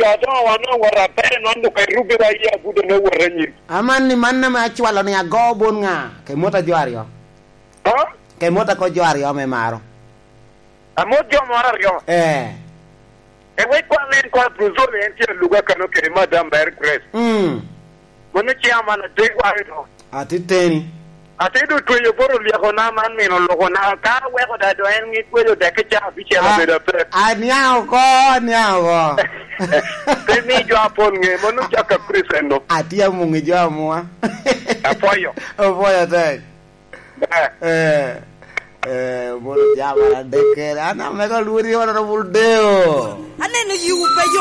do wana wara pe non do kay rubira ya budo no warani aman ni man na ma chwalo ni ago bon nga kay mota jwar yo ha kay mota ko jwar yo me maro amo jo morar yo e we kwa len kwa prozor enti luga kano ke madam ber press bono chiama na de wa no atiteni ate do to yo boro li ko na man mi no logo na ka we ko da do en mi ko yo de ke cha bi cha be da pe aniao ko pe mi jo apon nge monu cha ka presendo atia mungi jo amua apoyo te bolo jama de ke ana me ko luri ora bul deo ane no yu pe yo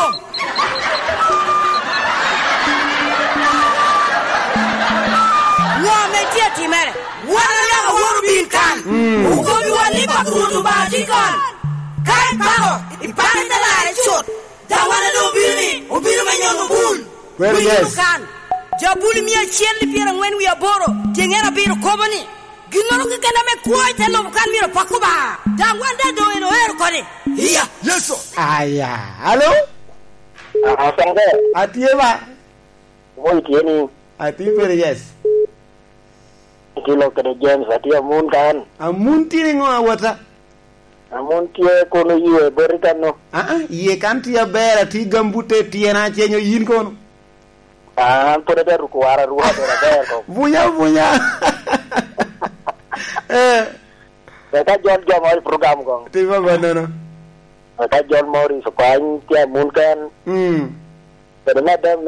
timere wana ya woro binkan uko bi wali ba kudu ba dikon kai pago ipanda la chot da wana do bini obiro manyono bul well yes kan jabul mi chiel pira ngwen wi aboro tengera biro kobani ginoro ke kana me kuoite lo kan miro pakuba da wanda do eno er kone iya yeso aya halo asanga atieba voi tieni ati well yes kilo kada James atia mun kan amun tini ngo awata amun tie kono yue berikano iye kan tia bera ti gambute tiena chenyo yin kono pore der ko wara ruwa der ko bunya ka jon mori program ko ti ba no ka jon mori so kan tia mun kan pero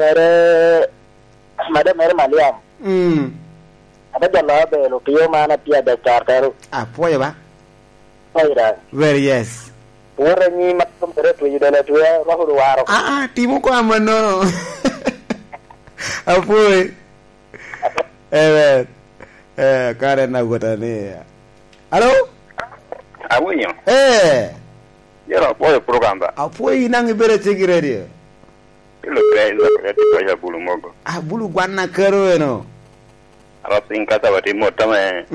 madam mere maliam ada jalla be lo piyo mana pia da charter apoya ba oira very yes ora ni matum tere tu yidala tu roho waro timu ko amano apoy kare na gota ni halo awinyo yero apoy program ba apoy nangi bere tigiredi ilo prendo ko ya bulu mogo bulu gwanna kero eno Rapin kata bati motame.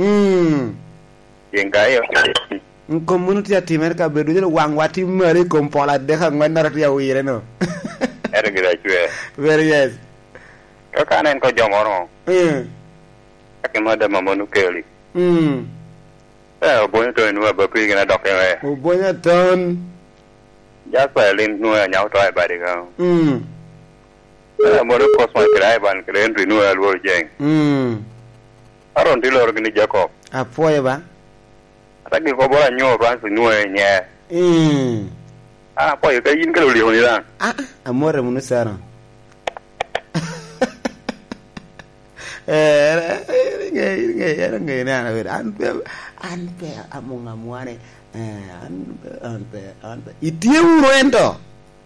Yengai. Community atimer ka bedu jelo wang wati mari kompola de ka ngana rat ya wire no. Era gira chue. Very yes. Ka kanen ko jomoro. Akimada mamonu keli. Bonya to nu ba pi gina dok e. Bonya ton. Ja pa lin nu nyau to ba de ka. Moro kosma krai ban kren rinu alwor jeng. Aron dilor gini Jacob. Apoya ba? Ataki ko bora nyo Francis nuwe nye. Apoya ka yin kalo liho ni lan. Amore munusara. Nge na ver anpe amungamuane anpe itie uroendo.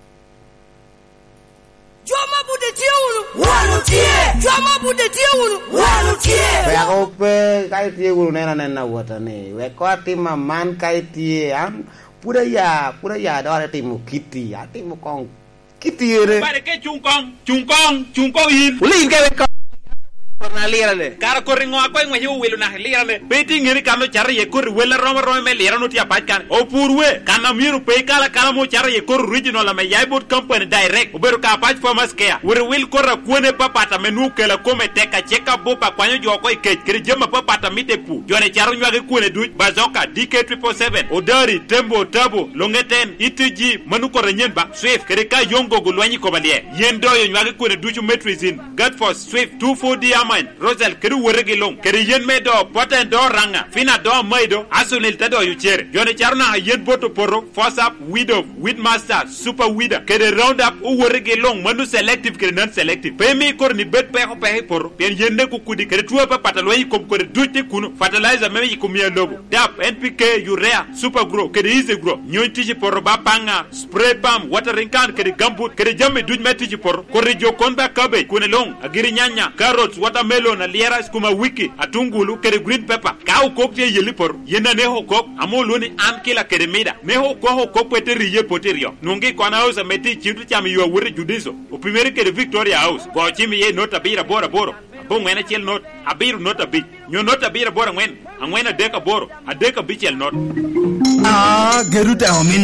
Joma bude tiunu wanu tie joma bude tiunu wanu tie ya ope kai tie ulu nena wata ne we ko tima man kai tie an pura ya do timu kiti atimu kong kiti re pare ke chungkong yin ulin ke ko na lirale kara korringo akoy ngwe yu welu na lirale beti ngiri kanu chara ye kor wela roma me lirano tia patkan o purwe kana miru pe kala mo chara ye kor original la me yaibot company direct uberu ka patch farmers care wure wil korra kuone papata menu kala kome teka cheka bopa kwanyo jo koy kech kiri jema papata mite pu jone charo nywage kuone duj bazoka DK777 odari tembo tabo longeten itg manu korra nyenba swift kiri ka yongo gulwanyi kobalie yendo yo nywage kuone duju metrizin Godforce swift 240 Rosel keru werege long keri yen medo poten do ranga fina do maido asunil tado yuchere yone charna yen boto poro force widow widmaster super wida kere round up u werege long manu selective kere non selective pemi kor ni bet pe poro pen yende ku kudi kere tuwa pa pataloyi kom kore dute kuno fertilizer meme yikumia lobo DAP NPK urea super grow kere easy grow nyonti poro ba panga spray palm watering can kere gambut kere jamme duj meti poro kore jokonda cabbage kune long agiri nyanya carrots watermelon aliera skuma wiki atungulu kere green pepper ka ukokte yeli por yenda ne hokok amoloni an kila kere mida ne hokok pete riye poterio nungi kona house meti chitu chami yo wuri judiso upimeri kere Victoria House go chimi ye nota bira bora boro bo ngene chel not abiru nota bi nyo nota bira bora ngwen angwena deka boro adeka bichel not geruta homin